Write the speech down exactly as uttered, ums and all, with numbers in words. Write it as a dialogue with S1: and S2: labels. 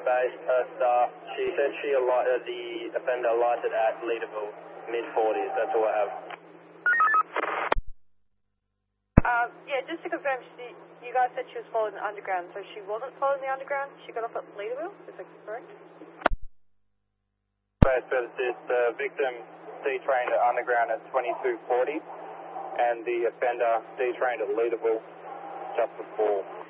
S1: base, her star. She said she alighted, the offender alighted at Leaderville, mid forties. That's all I have.
S2: Um, yeah, just to confirm, she, you guys said she was following the underground, so she wasn't following the underground? She got off at Leaderville? Is that correct?
S3: Base services, the victim detrained at underground at twenty-two forty, and the offender detrained at Leaderville just before.